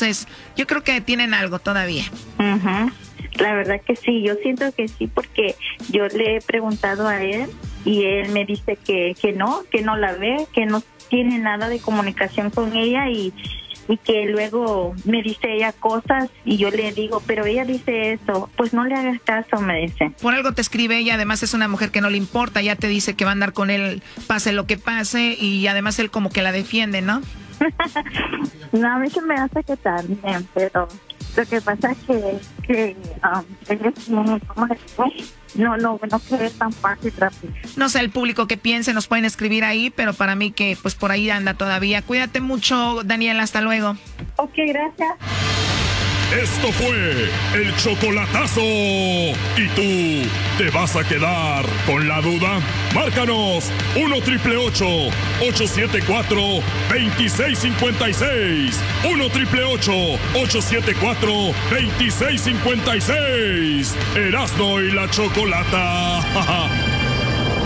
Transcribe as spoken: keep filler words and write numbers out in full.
Entonces, yo creo que tienen algo todavía. Uh-huh. La verdad que sí, yo siento que sí, porque yo le he preguntado a él y él me dice que, que no, que no la ve, que no tiene nada de comunicación con ella y, y que luego me dice ella cosas y yo le digo, pero ella dice eso, pues no le hagas caso, me dice. Por algo te escribe ella, además es una mujer que no le importa, ya te dice que va a andar con él pase lo que pase y además él como que la defiende, ¿no? No, a mí se me hace que también, pero lo que pasa es que, que um, ella es muy, ¿cómo le digo? No, no, no que es tan fácil rápido. No sé el público que piense, nos pueden escribir ahí, pero para mí que pues por ahí anda todavía. Cuídate mucho, Daniela, hasta luego. Ok, gracias. Esto fue el chocolatazo. ¿Y tú te vas a quedar con la duda? Márcanos uno triple ocho, ocho siete cuatro, dos seis cinco seis. uno triple ocho, ocho siete cuatro, dos seis cinco seis. Erasmo y la Chocolata.